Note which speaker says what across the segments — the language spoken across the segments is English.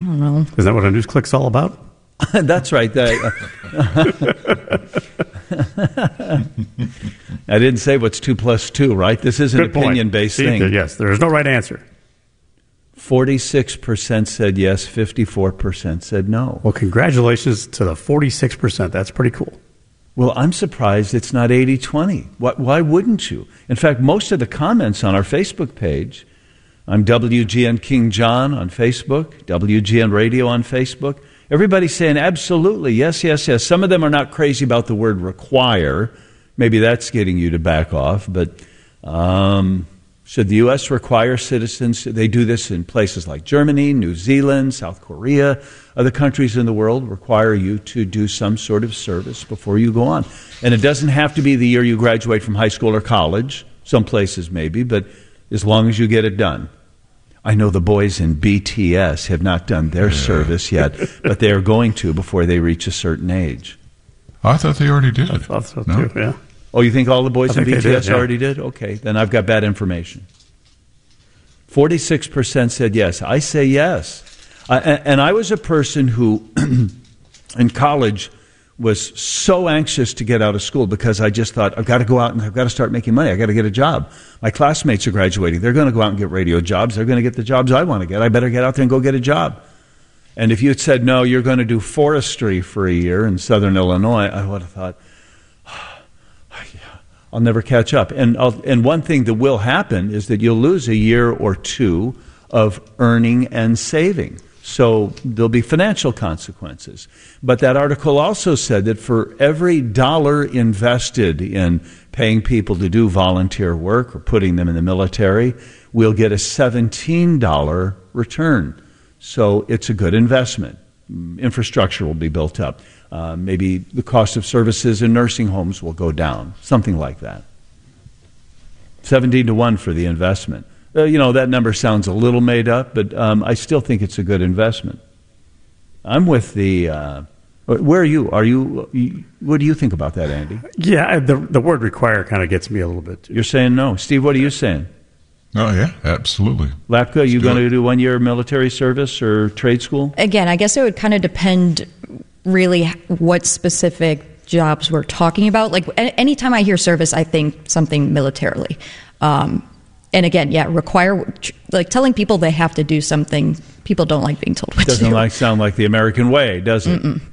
Speaker 1: don't know.
Speaker 2: Isn't that what a news click's all about?
Speaker 3: That's right. I didn't say what's 2 plus 2, right? This is an opinion-based thing.
Speaker 2: Yes, there is no right answer.
Speaker 3: 46% said yes, 54% said no.
Speaker 2: Well, congratulations to the 46%. That's pretty cool.
Speaker 3: Well, I'm surprised it's not 80-20. Why wouldn't you? In fact, most of the comments on our Facebook page, I'm WGN King John on Facebook, WGN Radio on Facebook, everybody's saying absolutely, yes, yes, yes. Some of them are not crazy about the word require. Maybe that's getting you to back off. But should the U.S. require citizens? They do this in places like Germany, New Zealand, South Korea. Other countries in the world require you to do some sort of service before you go on. And it doesn't have to be the year you graduate from high school or college. Some places maybe, but as long as you get it done. I know the boys in BTS have not done their service yet, but they are going to before they reach a certain age.
Speaker 4: I thought they already did.
Speaker 2: I thought so too, yeah.
Speaker 3: Oh, you think all the boys in BTS already did? Okay, then I've got bad information. 46% said yes. I say yes. And I was a person who, in college, was so anxious to get out of school because I just thought, I've got to go out and I've got to start making money. I've got to get a job. My classmates are graduating. They're going to go out and get radio jobs. They're going to get the jobs I want to get. I better get out there and go get a job. And if you had said, no, you're going to do forestry for a year in southern Illinois, I would have thought, I'll never catch up. And one thing that will happen is that you'll lose a year or two of earning and saving. So there'll be financial consequences. But that article also said that for every dollar invested in paying people to do volunteer work or putting them in the military, we'll get a $17 return. So it's a good investment. Infrastructure will be built up. Maybe the cost of services in nursing homes will go down, something like that. 17-1 for the investment. That number sounds a little made up, but I still think it's a good investment. I'm with the... where are you? What do you think about that, Andy?
Speaker 2: Yeah, the word require kind of gets me a little bit, too.
Speaker 3: You're saying no. Steve, what are you saying?
Speaker 4: Oh, yeah, absolutely.
Speaker 3: Lapka, are you going to do 1 year military service or trade school?
Speaker 1: Again, I guess it would kind of depend really what specific jobs we're talking about. Like anytime I hear service, I think something militarily. And again, require, like telling people they have to do something, people don't like being told what to do.
Speaker 3: Doesn't sound like the American way, does it?
Speaker 1: Mm-mm.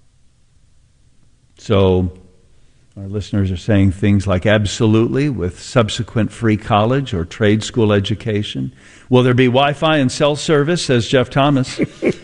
Speaker 3: So our listeners are saying things like absolutely with subsequent free college or trade school education. Will there be Wi-Fi and cell service, says Jeff Thomas.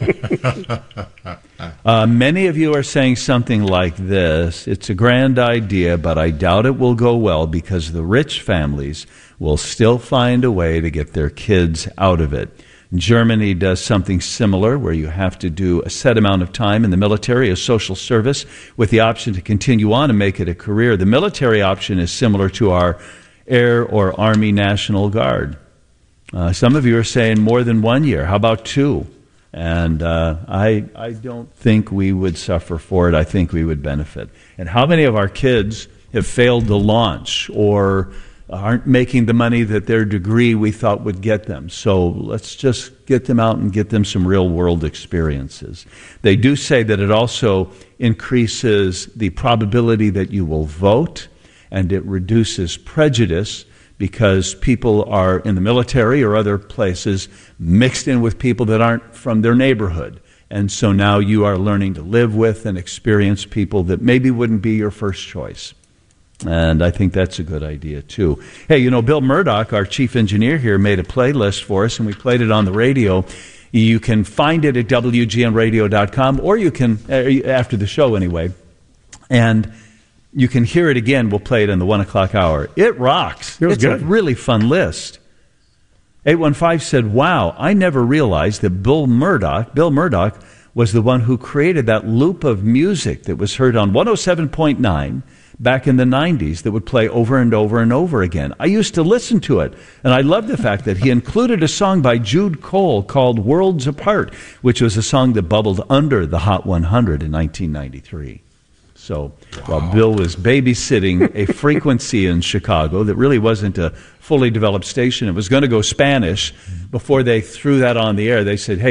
Speaker 3: Many of you are saying something like this. It's a grand idea, but I doubt it will go well because the rich families will still find a way to get their kids out of it. Germany does something similar where you have to do a set amount of time in the military as social service with the option to continue on and make it a career. The military option is similar to our Air or Army National Guard. Some of you are saying more than 1 year. How about 2? And I don't think we would suffer for it. I think we would benefit. And how many of our kids have failed to launch or aren't making the money that their degree we thought would get them? So let's just get them out and get them some real-world experiences. They do say that it also increases the probability that you will vote, and it reduces prejudice because people are in the military or other places mixed in with people that aren't from their neighborhood. And so now you are learning to live with and experience people that maybe wouldn't be your first choice. And I think that's a good idea, too. Hey, Bill Murdoch, our chief engineer here, made a playlist for us, and we played it on the radio. You can find it at WGNradio.com, or you can, after the show anyway, and you can hear it again. We'll play it in the 1 o'clock hour. It rocks. It's good. A really fun list. 815 said, wow, I never realized that Bill Murdoch was the one who created that loop of music that was heard on 107.9 back in the 90s that would play over and over and over again. I used to listen to it, and I love the fact that he included a song by Jude Cole called Worlds Apart, which was a song that bubbled under the Hot 100 in 1993. So while Bill was babysitting a frequency in Chicago that really wasn't a fully developed station, it was going to go Spanish. Before they threw that on the air, they said, hey,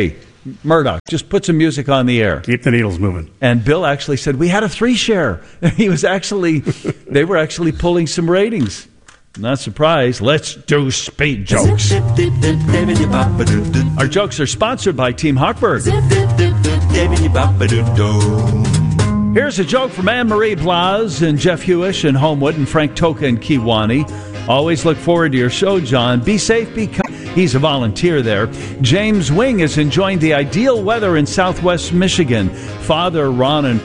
Speaker 3: Murdoch, just put some music on the air.
Speaker 2: Keep the needles moving.
Speaker 3: And Bill actually said, we had a 3-share. They were actually pulling some ratings. Not surprised. Let's do speed jokes. Our jokes are sponsored by Team Hochberg. Here's a joke from Anne-Marie Blas and Jeff Hewish in Homewood and Frank Toka in Kiwani. Always look forward to your show, John. Be safe, be kind. He's a volunteer there. James Wing is enjoying the ideal weather in southwest Michigan. Father Ron and